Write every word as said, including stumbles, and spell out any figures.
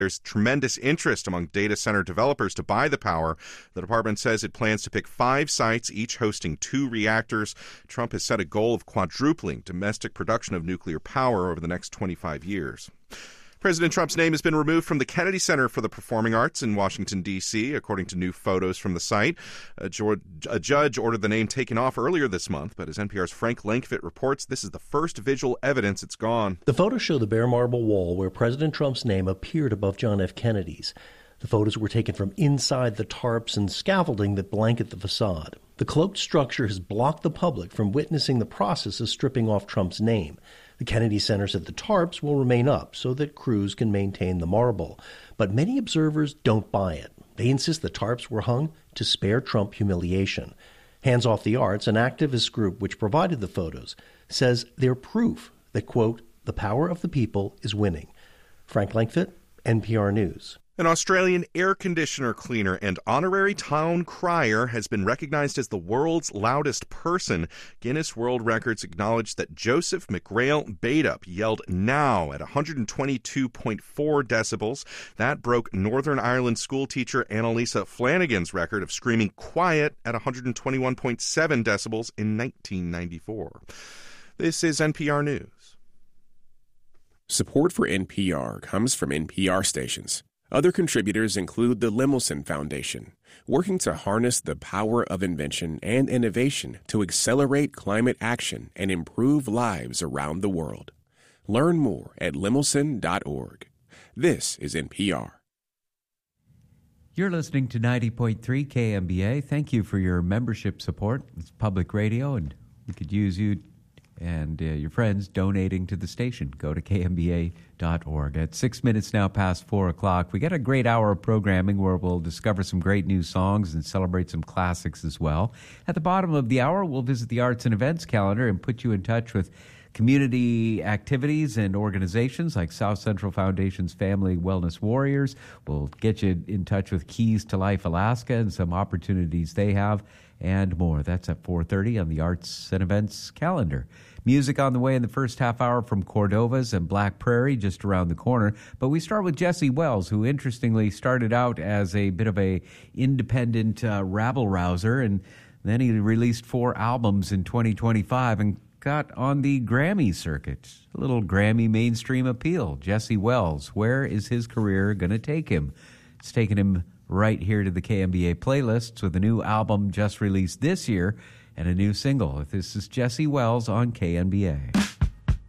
There's tremendous interest among data center developers to buy the power. The department says it plans to pick five sites, each hosting two reactors. Trump has set a goal of quadrupling domestic production of nuclear power over the next twenty-five years. President Trump's name has been removed from the Kennedy Center for the Performing Arts in Washington, D C, according to new photos from the site. A, George, a judge ordered the name taken off earlier this month, but as N P R's Frank Lankfit reports, this is the first visual evidence it's gone. The photos show the bare marble wall where President Trump's name appeared above John F. Kennedy's. The photos were taken from inside the tarps and scaffolding that blanket the facade. The cloaked structure has blocked the public from witnessing the process of stripping off Trump's name. The Kennedy Center said the tarps will remain up so that crews can maintain the marble. But many observers don't buy it. They insist the tarps were hung to spare Trump humiliation. Hands Off the Arts, an activist group which provided the photos, says they're proof that, quote, the power of the people is winning. Frank Lankfit, N P R News. An Australian air conditioner cleaner and honorary town crier has been recognized as the world's loudest person. Guinness World Records acknowledged that Joseph McGrail Badup yelled now at one hundred twenty-two point four decibels. That broke Northern Ireland schoolteacher Annalisa Flanagan's record of screaming quiet at one hundred twenty-one point seven decibels in nineteen ninety-four. This is N P R News. Support for N P R comes from N P R stations. Other contributors include the Lemelson Foundation, working to harness the power of invention and innovation to accelerate climate action and improve lives around the world. Learn more at lemelson dot org. This is N P R. You're listening to ninety point three K M B A. Thank you for your membership support. It's public radio, and we could use you and uh, your friends donating to the station. Go to K M B A dot org. At six minutes now past four o'clock, we got a great hour of programming where we'll discover some great new songs and celebrate some classics as well. At the bottom of the hour, we'll visit the arts and events calendar and put you in touch with community activities and organizations like South Central Foundation's Family Wellness Warriors. We'll get you in touch with Keys to Life Alaska and some opportunities they have, and more. That's at four thirty on the arts and events calendar. Music on the way in the first half hour from Cordova's and Black Prairie just around the corner. But we start with Jesse Wells, who interestingly started out as a bit of a independent uh, rabble-rouser, and then he released four albums in twenty twenty-five and got on the Grammy circuit. A little Grammy mainstream appeal. Jesse Wells, where is his career going to take him? It's taken him right here to the K M B A playlists with a new album just released this year and a new single. This is Jesse Wells on K M B A.